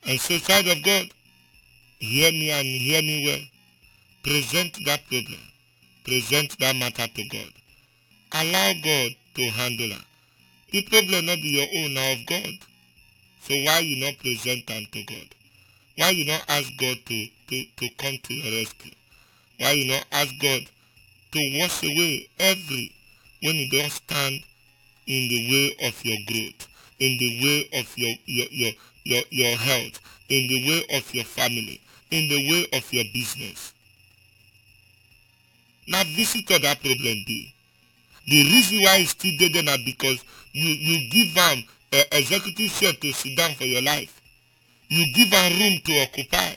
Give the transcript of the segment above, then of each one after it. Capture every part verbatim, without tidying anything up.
And so, child of God, hear me and hear me well. Present that problem. Present that matter to God. Allow God to handle it. The problem not be your own, now of God. So why you not present them to God? Why you not ask God to, to, to come to your rescue? Why you not ask God to wash away every, when you don't stand in the way of your growth, in the way of your, your, your, your, your health, in the way of your family, in the way of your business? Now visit that problem be. The reason why it's still there now because you, you give them an executive chair to sit down for your life. You give them room to occupy.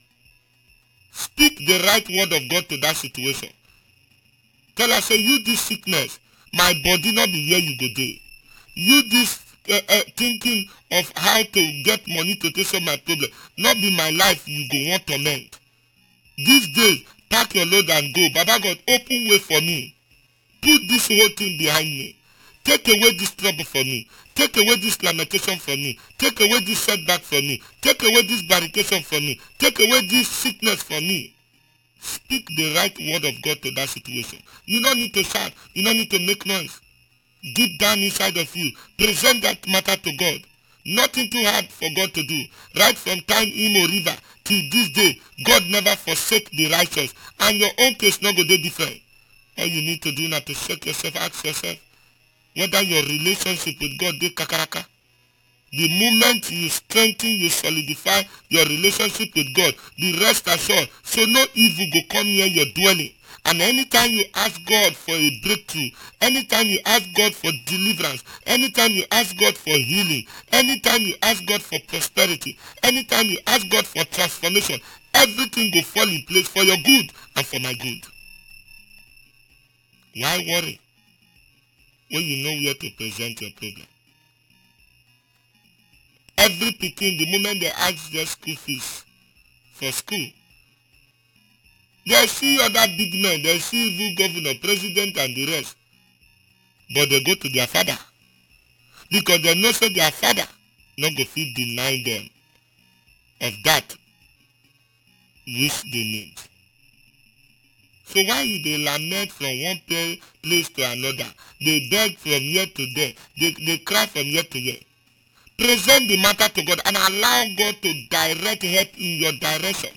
Speak the right word of God to that situation. Tell her, say, you this sickness, my body not be where you go there. You this uh, uh, thinking of how to get money to take solve my problem, not be my life you go want torment. These days, pack your load and go. Baba God, open way for me. Put this whole thing behind me. Take away this trouble for me. Take away this lamentation for me. Take away this setback for me. Take away this barricade for me. Take away this sickness for me. Speak the right word of God to that situation. You don't need to shout. You don't need to make noise. Deep down inside of you, present that matter to God. Nothing too hard for God to do. Right from time Imo River till this day, God never forsake the righteous. And your own case not go dey different. All you need to do now to check yourself, ask yourself whether your relationship with God dey kakaraka. The moment you strengthen, you solidify your relationship with God, the rest assured, so no evil go come near your dwelling. And anytime you ask God for a breakthrough, anytime you ask God for deliverance, anytime you ask God for healing, anytime you ask God for prosperity, anytime you ask God for transformation, everything will fall in place for your good and for my good. Why worry when you know where to present your problem? Every pikin, the moment they ask their school fees for school, they see other big men, they see evil governor, president and the rest. But they go to their father. Because they know so their father not go fit deny them of that which they need. So why you they lament from one place to another? They beg from here to there. They, they cry from here to here. Present the matter to God and allow God to direct help in your direction.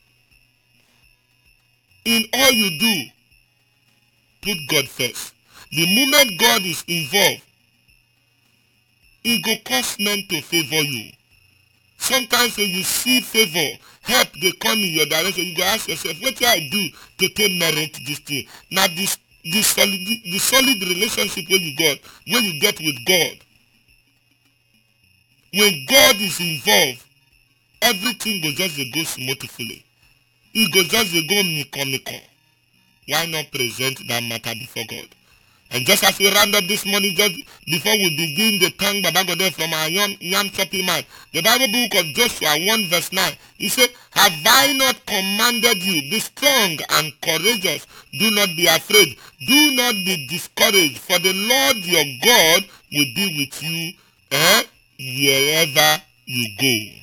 In all you do, put God first. The moment God is involved, it will cause men to favor you. Sometimes when you see favor, help they come in your direction, you go ask yourself, what do I do to take merit this thing? Now this the solid the solid relationship where you got, where you get with God. When God is involved, everything will just go smoothly. It goes just go miko-miko. Why not present that matter before God? And just as we round up this morning, just before we begin the tongue Baba God from our young, young choppy man, the Bible book of Joshua one verse nine, he said, have I not commanded you, be strong and courageous, do not be afraid, do not be discouraged, for the Lord your God will be with you eh, wherever you go.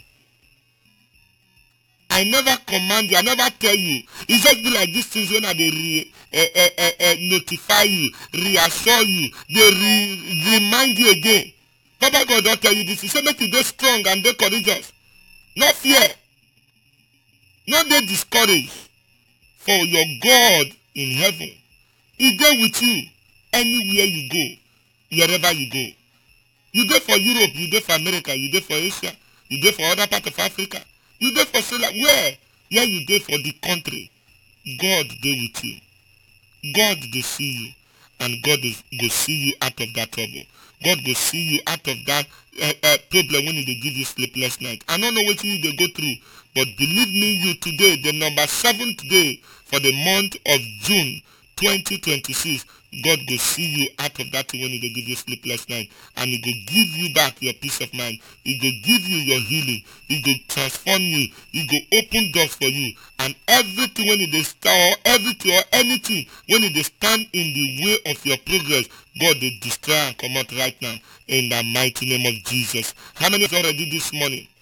I never command you, I never tell you. It's just be like these things when I they re, uh, uh, uh, uh, notify you, reassure you, they re, remind you again. Papa God don't tell you this. He said make you be strong and be courageous. Not fear. Not be discouraged. For your God in heaven, He there with you anywhere you go, wherever you go. You there for Europe, you there for America, you there for Asia, you there for other part of Africa. You there for Australia. Where? Where you there for the country. God there with you. God will see you. And God will see you out of that trouble. God will see you out of that uh, uh, problem when they give you sleepless night. I don't know what you they go through. But believe me, you today, the number seventh day for the month of June twenty twenty-six, God will see you out of that when He will give you sleepless night. And He will give you back your peace of mind. He will give you your healing. He will transform you. He will open doors for you. And everything when He start, everything or anything, when He stand in the way of your progress, God will destroy and come out right now. In the mighty name of Jesus. How many has already this morning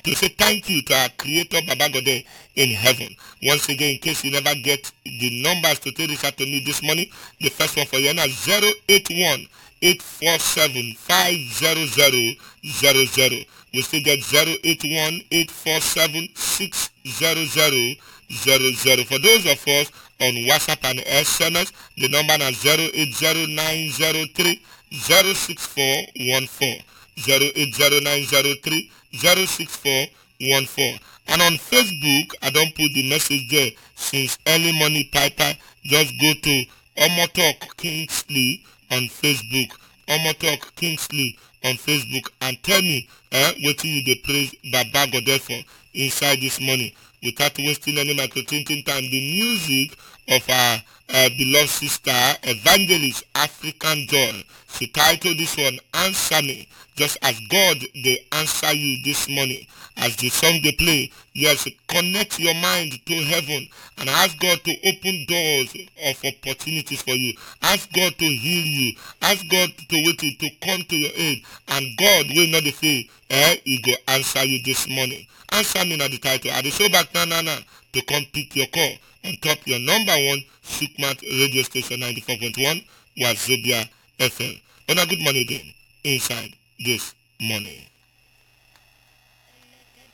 to say thank you to our creator Baba Gode in heaven. Once again, in case you never get the numbers to take this out to me this morning, the first one for you now zero eight one eight four seven five zero zero zero zero. We still get zero eight one eight four seven six zero zero zero zero. For those of us on WhatsApp and S M S, the number is zero eight zero nine zero three zero six four one four. zero eight zero nine zero three zero six four one four. And on Facebook, I don't put the message there since early morning. Piper, just go to Omotalk Kingsley on Facebook. Omotalk Kingsley on Facebook and tell me eh, what you dey praise Baba Gode for inside this morning. Without wasting any micro-thinking time, the music of our uh, beloved sister, Evangelist African Joy. She titled this one, Answer Me, just as God they answer you this morning. As the song they play, yes, connect your mind to heaven and ask God to open doors of opportunities for you. Ask God to heal you. Ask God to wait to come to your aid. And God will not fail. Eh, he go answer you this morning. Answer me now the title. At the show back now, now, now, to come pick your call on top your number one Sukmat radio station ninety-four point one Wazobia F M. On a good morning again inside this morning.